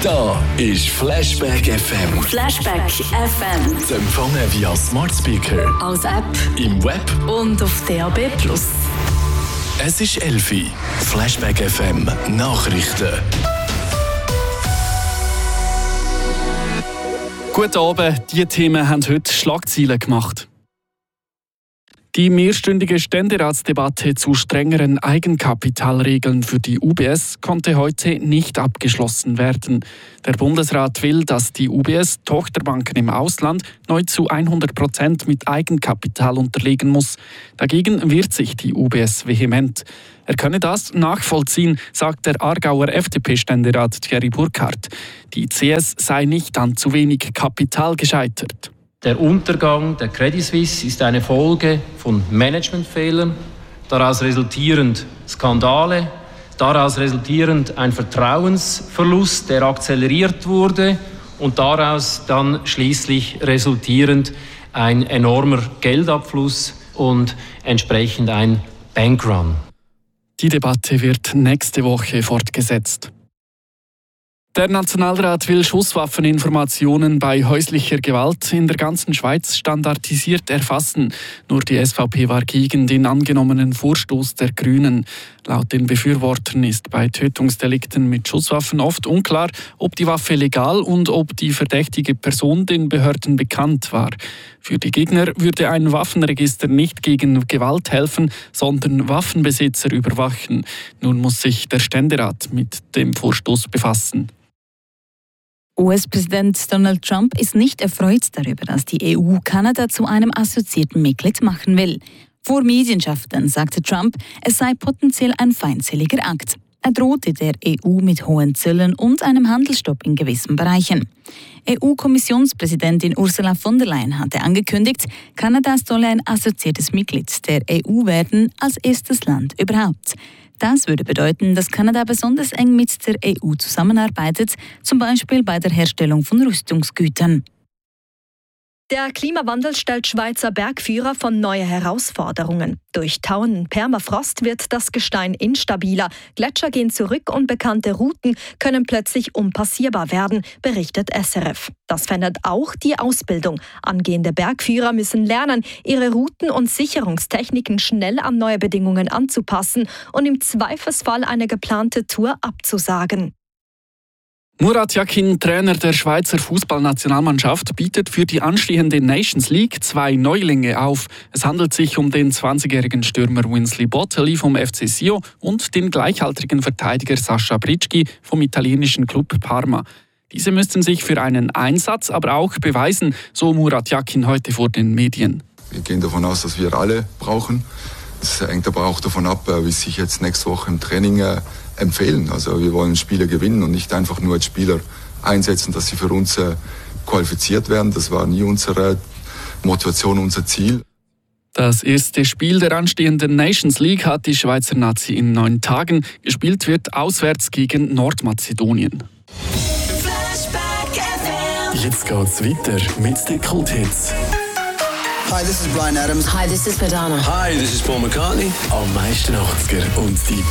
Da ist Flashback FM. Flashback FM. Zu empfangen via Smart Speaker, Als App im Web. und auf DAB+. Es ist 11 Uhr. Flashback FM Nachrichten. Guten Abend, diese Themen haben heute Schlagzeilen gemacht. Die mehrstündige Ständeratsdebatte zu strengeren Eigenkapitalregeln für die UBS konnte heute nicht abgeschlossen werden. Der Bundesrat will, dass die UBS Tochterbanken im Ausland neu zu 100% mit Eigenkapital unterlegen muss. Dagegen wehrt sich die UBS vehement. Er könne das nachvollziehen, sagt der Aargauer FDP-Ständerat Thierry Burkhardt. Die CS sei nicht an zu wenig Kapital gescheitert. Der Untergang der Credit Suisse ist eine Folge von Managementfehlern, daraus resultierend Skandale, daraus resultierend ein Vertrauensverlust, der akzeleriert wurde und daraus dann schließlich resultierend ein enormer Geldabfluss und entsprechend ein Bankrun. Die Debatte wird nächste Woche fortgesetzt. Der Nationalrat will Schusswaffeninformationen bei häuslicher Gewalt in der ganzen Schweiz standardisiert erfassen. Nur die SVP war gegen den angenommenen Vorstoß der Grünen. Laut den Befürwortern ist bei Tötungsdelikten mit Schusswaffen oft unklar, ob die Waffe legal und ob die verdächtige Person den Behörden bekannt war. Für die Gegner würde ein Waffenregister nicht gegen Gewalt helfen, sondern Waffenbesitzer überwachen. Nun muss sich der Ständerat mit dem Vorstoß befassen. US-Präsident Donald Trump ist nicht erfreut darüber, dass die EU Kanada zu einem assoziierten Mitglied machen will. Vor Medienschaffern sagte Trump, es sei potenziell ein feindseliger Akt. Er drohte der EU mit hohen Zöllen und einem Handelsstopp in gewissen Bereichen. EU-Kommissionspräsidentin Ursula von der Leyen hatte angekündigt, Kanada solle ein assoziiertes Mitglied der EU werden, als erstes Land überhaupt. Das würde bedeuten, dass Kanada besonders eng mit der EU zusammenarbeitet, zum Beispiel bei der Herstellung von Rüstungsgütern. Der Klimawandel stellt Schweizer Bergführer vor neue Herausforderungen. Durch tauenden Permafrost wird das Gestein instabiler, Gletscher gehen zurück und bekannte Routen können plötzlich unpassierbar werden, berichtet SRF. Das verändert auch die Ausbildung. Angehende Bergführer müssen lernen, ihre Routen und Sicherungstechniken schnell an neue Bedingungen anzupassen und im Zweifelsfall eine geplante Tour abzusagen. Murat Yakin, Trainer der Schweizer Fußballnationalmannschaft, bietet für die anstehende Nations League 2 Neulinge auf. Es handelt sich um den 20-jährigen Stürmer Winsley Botticelli vom FC Sio und den gleichaltrigen Verteidiger Sascha Bricchi vom italienischen Club Parma. Diese müssten sich für einen Einsatz aber auch beweisen, so Murat Yakin heute vor den Medien. Wir gehen davon aus, dass wir alle brauchen. Es hängt aber auch davon ab, wie sich jetzt nächste Woche im Training empfehlen. Also wir wollen Spieler gewinnen und nicht einfach nur als Spieler einsetzen, dass sie für uns qualifiziert werden. Das war nie unsere Motivation, unser Ziel. Das erste Spiel der anstehenden Nations League hat die Schweizer Nazi in 9 Tagen. Gespielt wird auswärts gegen Nordmazedonien. Jetzt geht's weiter mit den Kulthits. Hi, this is Bryan Adams. Hi, this is Madonna. Hi, this is Paul McCartney. Am meisten 80er und die